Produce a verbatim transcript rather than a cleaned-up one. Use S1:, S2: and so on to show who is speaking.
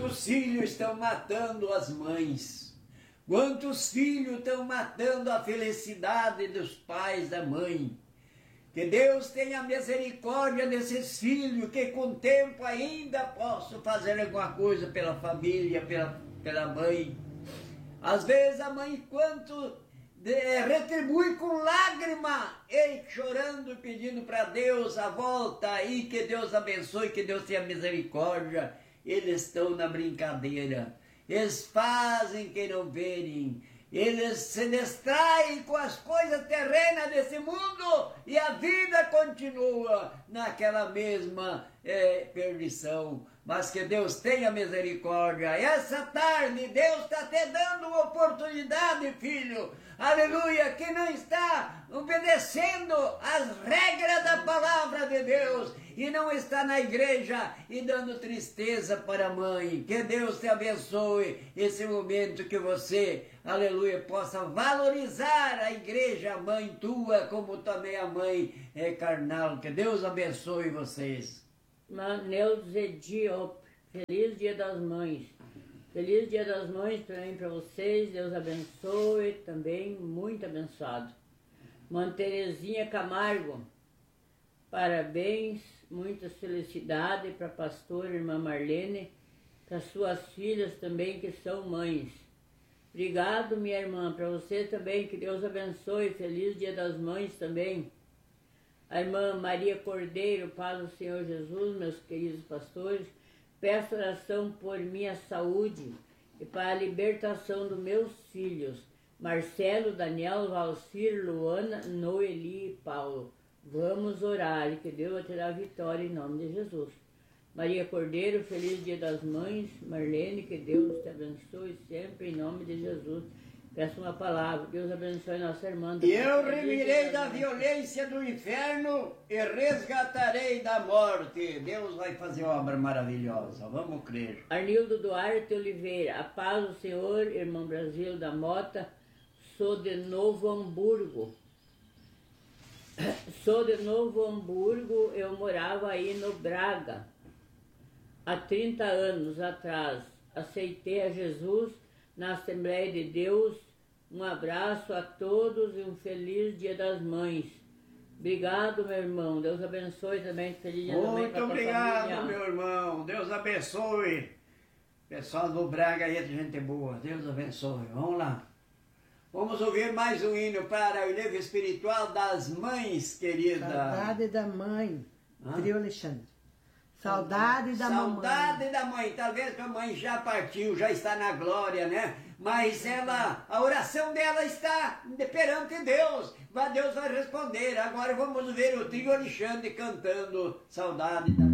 S1: Quantos filhos estão matando as mães? Quantos filhos estão matando a felicidade dos pais, da mãe? Que Deus tenha misericórdia desses filhos, que com o tempo ainda possam fazer alguma coisa pela família, pela, pela mãe. Às vezes a mãe, quanto de, retribui com lágrima, e chorando, pedindo para Deus a volta aí, que Deus abençoe, que Deus tenha misericórdia. Eles estão na brincadeira, eles fazem que não verem, eles se distraem com as coisas terrenas desse mundo e a vida continua naquela mesma é, perdição. Mas que Deus tenha misericórdia. Essa tarde Deus está te dando uma oportunidade, filho, aleluia, que não está obedecendo as regras da palavra de Deus e não está na igreja e dando tristeza para a mãe. Que Deus te abençoe esse momento, que você, aleluia, possa valorizar a igreja, a mãe tua, como também a mãe é carnal. Que Deus abençoe vocês.
S2: Neuza Diop, feliz Dia das Mães. Feliz Dia das Mães também para vocês, Deus abençoe, também muito abençoado. Mãe Terezinha Camargo, parabéns, muitas felicidades para a pastora irmã Marlene, para as suas filhas também que são mães. Obrigado, minha irmã, para você também, que Deus abençoe, feliz Dia das Mães também. A irmã Maria Cordeiro, paz do Senhor Jesus, meus queridos pastores, peço oração por minha saúde e para a libertação dos meus filhos, Marcelo, Daniel, Valcir, Luana, Noeli e Paulo. Vamos orar e que Deus terá vitória em nome de Jesus. Maria Cordeiro, feliz Dia das Mães. Marlene, que Deus te abençoe sempre em nome de Jesus. Peço uma palavra, Deus abençoe nossa irmã.
S1: E eu remirei da violência do inferno e resgatarei da morte. Deus vai fazer obra maravilhosa, vamos crer.
S2: Arnildo Duarte Oliveira, a paz do Senhor, irmão Brasil da Mota, sou de Novo Hamburgo. Sou de Novo Hamburgo, eu morava aí no Braga. Há trinta anos atrás, aceitei a Jesus na Assembleia de Deus. Um abraço a todos e um feliz Dia das Mães. Obrigado, meu irmão. Deus abençoe também. Feliz Dia das Mães.
S1: Muito obrigado, meu irmão. Deus abençoe. Pessoal do Braga aí, gente boa. Deus abençoe. Vamos lá. Vamos ouvir mais um hino para o livro espiritual das mães, querida.
S3: Saudade da mãe.
S1: Hã?
S3: Trio Alexandre. Saudade da mamãe.
S1: Saudade da mãe. Talvez a mãe já partiu, já está na glória, né? Mas ela, a oração dela está perante Deus. Deus vai responder. Agora vamos ver o trio Alexandre cantando Saudade da mãe.